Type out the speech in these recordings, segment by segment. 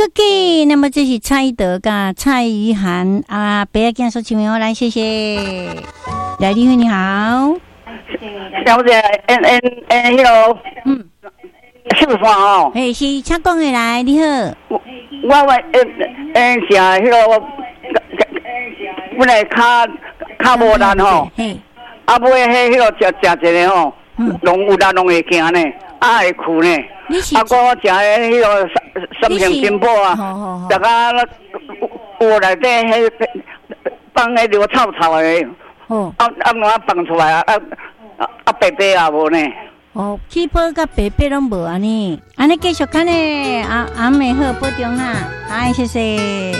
个给，那么这是蔡德跟蔡依涵啊，不要跟他说请名来，谢谢。来，李慧你好， 小姐，hello， 是不是哦？ 嘿，是请讲的来，你好。 我是啊，本来脚无力吼，啊，尾迄个食一个吼，拢有力拢会行呢，啊会哭呢。啊，我食迄个三成金宝啊，大家有内底迄放迄流草的，我放出来白白也无呢。 哦，起泡甲白白拢无安尼，安尼继续看呢，阿妹好保重啦，哎，谢谢。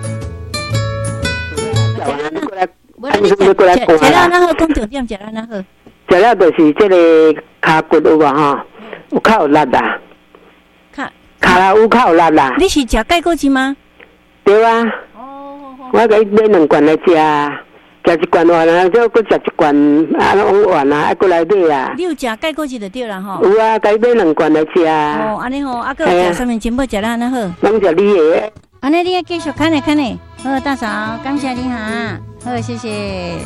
食了那好，讲重点，食了那好。 食了就是这个骹骨有无吼，有较有力啦，骹啦有较有力啦。 你是食钙骨精吗？ 对啊。我给买2罐来食。食一罐完啦，再搁食一罐，啊，往完啦，啊，搁来买啊。 你有食钙骨精就对啦吼。 有啊，该买2罐来食。 哦，安尼吼，啊，搁食三面金宝食了安尼好。 拢食你的。 安尼你要继续看呢看呢。好，大嫂，感谢你哈。好，谢谢。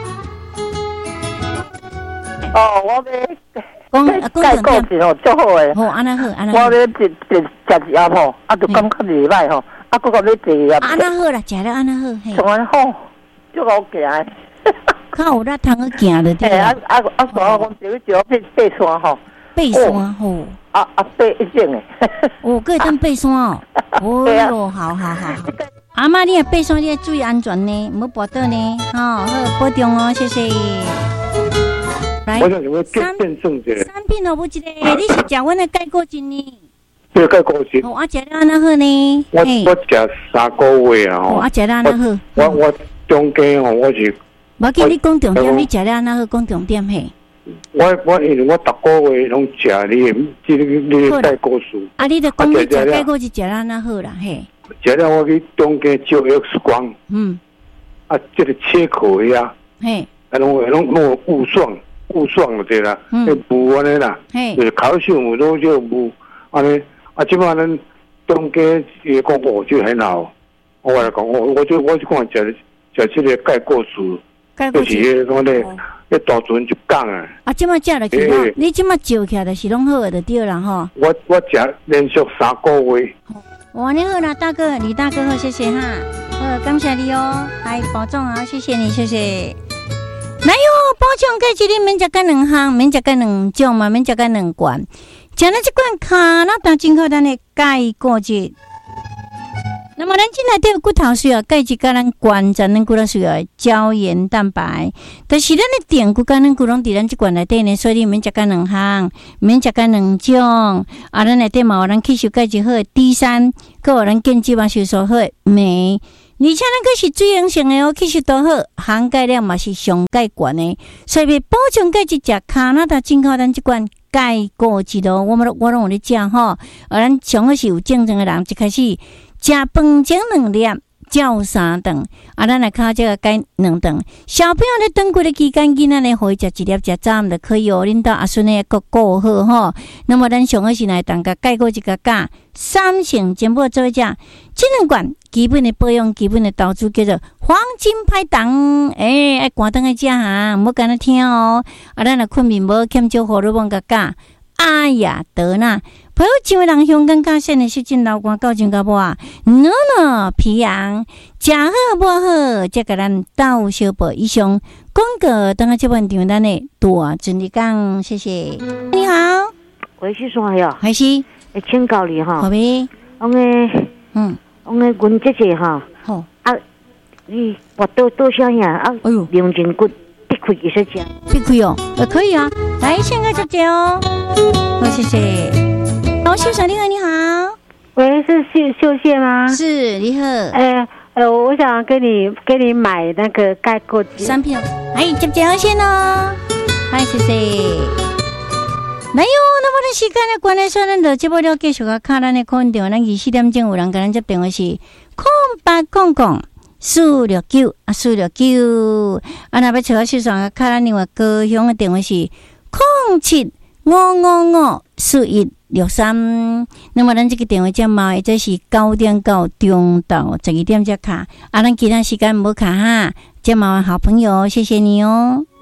哦，我要钙骨精吼，足好诶。 好，安尼好，安尼好。我要食一盒吼，啊，就感觉袂歹吼，啊，搁要第2盒。 安尼好啦，食了安尼好，嘿。 像安好。足好行诶， 较有力通去行就对啦。 啊！我就要爬山吼， 爬山吼， 爬一整诶。 哦，可以当爬山哦。哦哟，好。阿妈，你也爬山，你要注意安全呢，唔好跌倒呢。好，保重哦，谢谢。来， 我想请问辩证者。 产品哦，不一个，你是食阮的钙骨精呢？ 对，钙骨精。 哦，食了安那好呢？ 我食3个月啊。 哦，食了安那好。 我中间吼，我是。 无记你讲重点，你食了安那好，讲重点嘿。 我因为我逐个月拢食你钙骨素。 啊，你著讲你食钙骨精食了安那好啦，嘿。 食了我去中间照 X 光。啊，这个切口呀。嘿。啊，拢雾霜就对啦，雾安尼啦，就是考试有拢就雾安尼，啊，即摆咱中间伊讲哦就很好，我来讲我就看食这个钙骨素，就是迄种咧，大船就讲啊。啊， 即摆食落去啦，你即摆照起来就是拢好的就对啦吼。 我食连续3个月。 哇，你好啦，大哥，李大哥好，谢谢哈，感谢你哦，还保重啊，谢谢你，谢谢。来哟，保障钙质你免食个2项，免食个2种嘛，免食个2罐。食了这罐卡那当进口咱的钙骨质。那么咱进来对骨头需要钙质，甲咱关节咱骨头需要胶原蛋白。但是咱的电骨甲咱骨拢伫咱这罐内底呢，所以你免食个2项，免食个2种。啊，咱内底嘛有咱吸收钙质好的 D3，佮有咱建基嘛吸收好的镁。而且咱个是水溶性的哦，吸收都好，含钙量嘛是上钙悬的，所以要补充钙质，食加拿大进口咱这罐钙骨质咯。我拢有咧食吼，咱上好是有症状的人，一开始食饭前2粒，照3顿，啊，咱来靠这个钙2顿。小朋友咧长骨的期间，囡仔咧可以食1粒，食早暗就可以哦。恁到阿孙咧顾好吼。那么咱上好是来当个钙骨质个加3成全部做一食，这2罐。基本的保养，基本的投资叫做黄金拍档，爱关灯的食哈，唔好干那听哦。啊，咱若困眠无欠少荷尔蒙个加阿雅德纳，朋友真为人香港加线的是真老官到真个无啊，皮痒，食好无好，再甲咱斗小宝以上广告，等下这问题咱的大真理讲，谢谢。你好， 喂，是啥呀？ 还是？ 请教你哈。 好呗。 阮阮姐姐哈，好啊，你我多少呀啊？哎呦，两斤骨必开几少钱？ 必开哦，可以啊。来，先开姐姐哦，好，谢谢。好，秀小丽你好， 喂，是秀谢吗？ 是，你好。 我想跟你买那个钙骨质 3片。哎，姐姐好先哦，嗨，谢谢。来哟，那么咱时间的关系，咱就节目了继续个看咱的空调，咱24点钟有人跟咱接电话是0800-469啊469，啊，那要找我市场个看咱另外高雄的电话是07555411 63，那么咱这个电话号码这是9点到中到12点才卡，咱其他时间无卡哈。这麻烦好朋友，谢谢你哦。